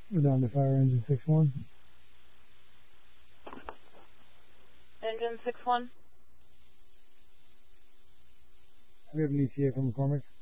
We're down to fire engine 6-1. Engine 6-1. We have an ETA from McCormick.